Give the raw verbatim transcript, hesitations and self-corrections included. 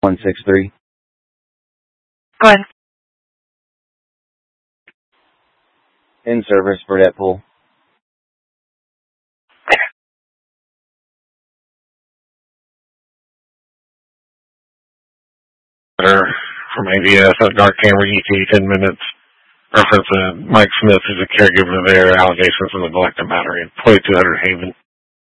one six three. Go ahead. In service for that pool. From A B S at Dark Camera E T, ten minutes. Reference uh, Mike Smith, who's a caregiver there, allegations of neglect and battery. forty-two hundred Haven.